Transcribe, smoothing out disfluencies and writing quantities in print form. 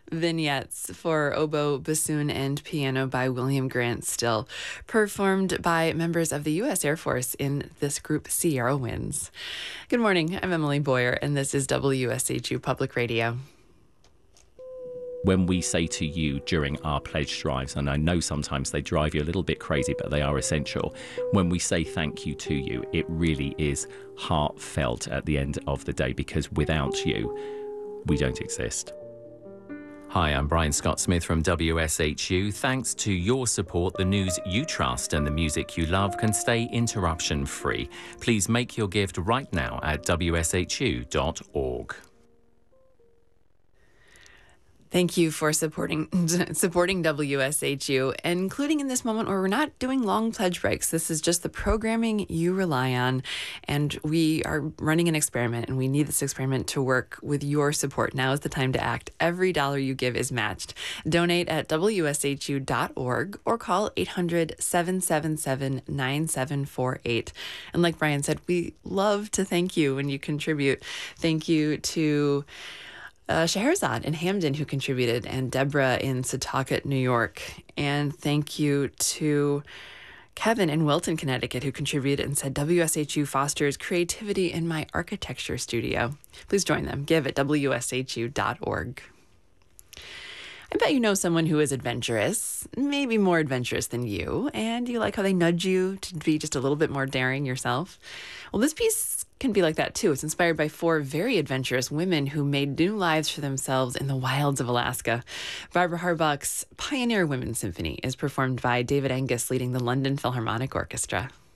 Vignettes for oboe, bassoon, and piano by William Grant Still, performed by members of the U.S. Air Force in this group Sierra Winds. Good morning, I'm Emily Boyer, and this is WSHU Public Radio. When we say to you during our pledge drives, and I know sometimes they drive you a little bit crazy, but they are essential. When we say thank you to you, it really is heartfelt at the end of the day, because without you, we don't exist. Hi, I'm Brian Scott Smith from WSHU. Thanks to your support, the news you trust and the music you love can stay interruption-free. Please make your gift right now at wshu.org. Thank you for supporting WSHU, including in this moment where we're not doing long pledge breaks. This is just the programming you rely on, and we are running an experiment, and we need this experiment to work with your support. Now is the time to act. Every dollar you give is matched. Donate at wshu.org or call 800-777-9748. And like Brian said, we love to thank you when you contribute. Thank you to Scheherazade in Hamden, who contributed, and Deborah in Setauket, New York. And thank you to Kevin in Wilton, Connecticut, who contributed and said, WSHU fosters creativity in my architecture studio. Please join them. Give at wshu.org. I bet you know someone who is adventurous, maybe more adventurous than you, and you like how they nudge you to be just a little bit more daring yourself. Well, this piece can be like that too. It's inspired by 4 very adventurous women who made new lives for themselves in the wilds of Alaska. Barbara Harbach's Pioneer Women's Symphony is performed by David Angus, leading the London Philharmonic Orchestra.